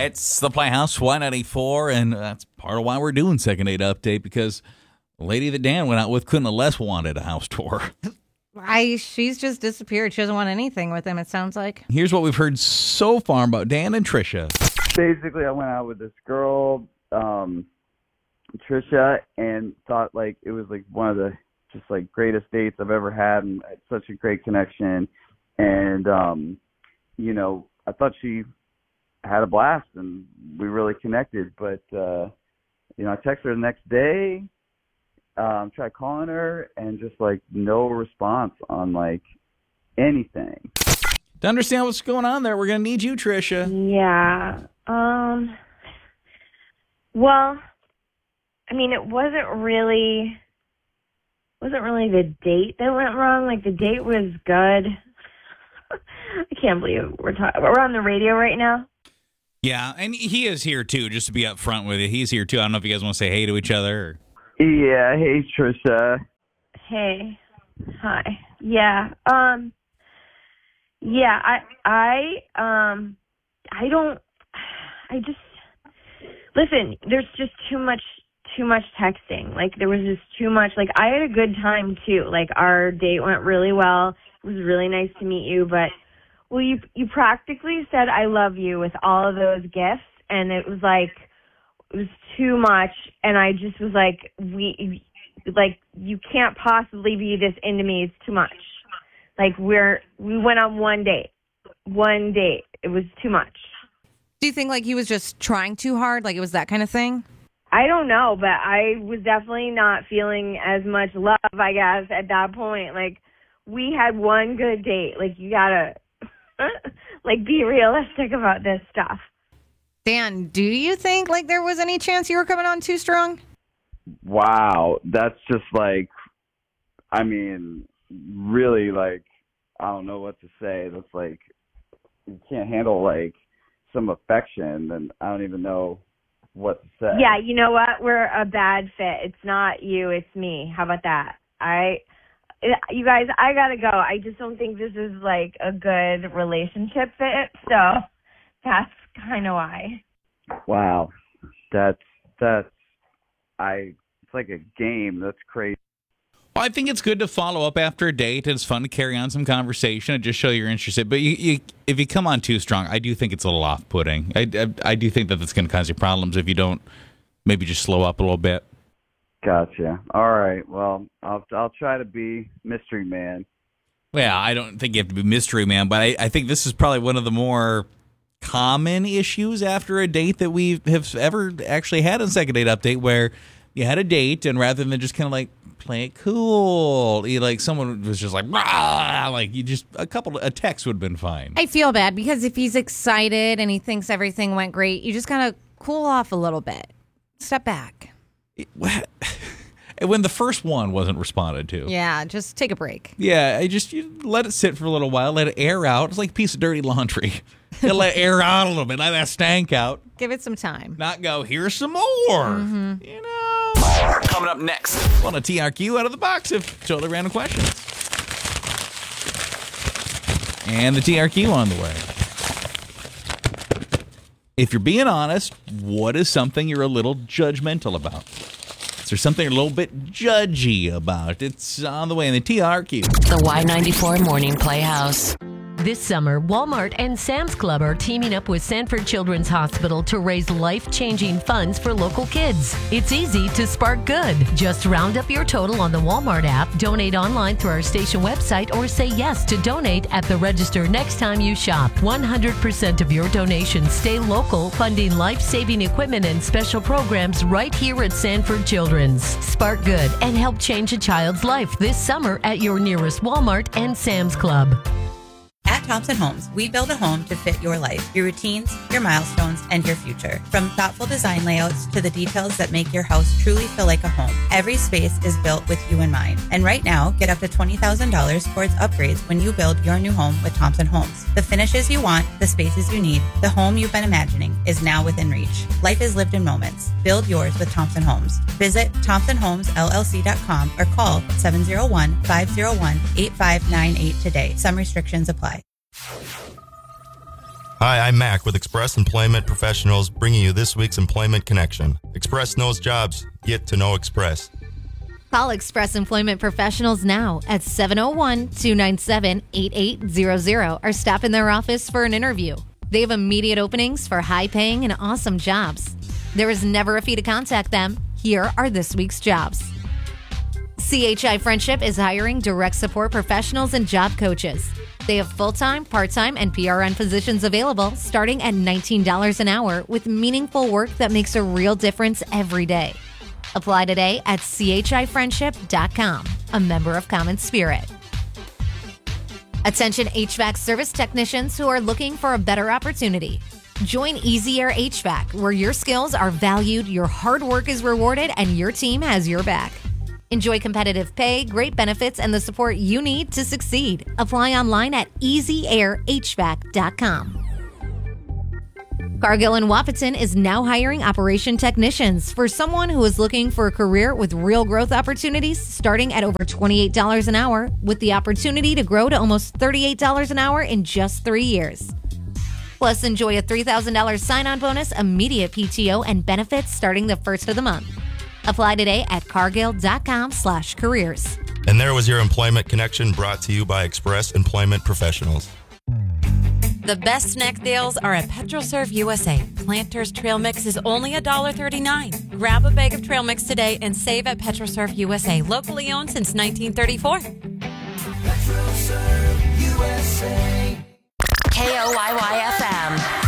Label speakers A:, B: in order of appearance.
A: It's the Playhouse, Y94, and that's part of why we're doing Second Date Update, because the lady that Dan went out with couldn't have less wanted a house tour.
B: She's just disappeared. She doesn't want anything with him, it sounds like.
A: Here's what we've heard so far about Dan and Trisha.
C: Basically, I went out with this girl, Trisha, and thought like it was like one of the just like greatest dates I've ever had, and had such a great connection. And I thought she had a blast, and we really connected. But I texted her the next day, tried calling her, and just like no response on like anything.
A: To understand what's going on there, we're gonna need you, Trisha.
D: Yeah. Well, I mean, it wasn't really the date that went wrong. Like, the date was good. I can't believe we're on the radio right now.
A: Yeah, and he is here too, just to be up front with you. He's here too. I don't know if you guys want to say hey to each other.
C: Yeah, hey Trisha.
D: Hey. Hi. Yeah. Listen, there's just too much texting. Like, there was just too much. Like, I had a good time too. Like, our date went really well. It was really nice to meet you, but you practically said I love you with all of those gifts, and it was too much, and I just was like, you can't possibly be this into me. It's too much. Like, we went on one date. It was too much.
B: Do you think like he was just trying too hard? Like it was that kind of thing?
D: I don't know, but I was definitely not feeling as much love, I guess, at that point. Like, we had one good date. Like, you gotta, like, be realistic about this stuff.
B: Dan, do you think like there was any chance you were coming on too strong?
C: Wow, that's just like, I mean, really, like, I don't know what to say. That's like, you can't handle like some affection, then I don't even know what to say.
D: Yeah, you know what? We're a bad fit. It's not you, it's me. How about that? You guys, I gotta go. I just don't think this is like a good relationship fit. So that's kind of why.
C: Wow, it's like a game. That's crazy.
A: Well, I think it's good to follow up after a date. It's fun to carry on some conversation and just show you're interested. But if you come on too strong, I do think it's a little off-putting. I do think that that's going to cause you problems if you don't maybe just slow up a little bit.
C: Gotcha. All right. Well, I'll try to be mystery man.
A: Well, I don't think you have to be mystery man, but I think this is probably one of the more common issues after a date that we have ever actually had on Second Date Update, where you had a date and rather than just kind of like play it cool, someone was just like, rah, like a text would have been fine.
B: I feel bad because if he's excited and he thinks everything went great, you just kind of cool off a little bit. Step back.
A: When the first one wasn't responded to.
B: Yeah, just take a break.
A: Yeah, you let it sit for a little while, let it air out. It's like a piece of dirty laundry. You let it air out a little bit, let that stank out.
B: Give it some time.
A: Not go, here's some more.
B: Mm-hmm.
A: Coming up next, want a TRQ out of the box of totally random questions. And the TRQ on the way. If you're being honest, what is something you're a little judgmental about? Is there something you're a little bit judgy about? It's on the way in the TRQ.
E: The Y94 Morning Playhouse.
F: This summer, Walmart and Sam's Club are teaming up with Sanford Children's Hospital to raise life-changing funds for local kids. It's easy to spark good. Just round up your total on the Walmart app, donate online through our station website, or say yes to donate at the register next time you shop. 100% of your donations stay local, funding life-saving equipment and special programs right here at Sanford Children's. Spark good and help change a child's life this summer at your nearest Walmart and Sam's Club.
G: At Thompson Homes, we build a home to fit your life, your routines, your milestones, and your future. From thoughtful design layouts to the details that make your house truly feel like a home, every space is built with you in mind. And right now, get up to $20,000 towards upgrades when you build your new home with Thompson Homes. The finishes you want, the spaces you need, the home you've been imagining is now within reach. Life is lived in moments. Build yours with Thompson Homes. Visit ThompsonHomesLLC.com or call 701-501-8598 today. Some restrictions apply.
H: Hi, I'm Mac with Express Employment Professionals, bringing you this week's Employment Connection. Express knows jobs. Get to know Express.
F: Call Express Employment Professionals now at 701-297-8800 or stop in their office for an interview. They have immediate openings for high-paying and awesome jobs. There is never a fee to contact them. Here are this week's jobs. CHI Friendship is hiring direct support professionals and job coaches. They have full-time, part-time, and PRN positions available starting at $19 an hour with meaningful work that makes a real difference every day. Apply today at chifriendship.com, a member of Common Spirit. Attention HVAC service technicians who are looking for a better opportunity. Join Easy Air HVAC, where your skills are valued, your hard work is rewarded, and your team has your back. Enjoy competitive pay, great benefits, and the support you need to succeed. Apply online at easyairhvac.com. Cargill and Wahpeton is now hiring operation technicians for someone who is looking for a career with real growth opportunities starting at over $28 an hour with the opportunity to grow to almost $38 an hour in just 3 years. Plus, enjoy a $3,000 sign-on bonus, immediate PTO, and benefits starting the first of the month. Apply today at cargill.com/careers.
H: And there was your Employment Connection brought to you by Express Employment Professionals.
I: The best snack deals are at PetroServe USA. Planters Trail Mix is only $1.39. Grab a bag of trail mix today and save at PetroServe USA, locally owned since 1934.
E: KOYY-FM.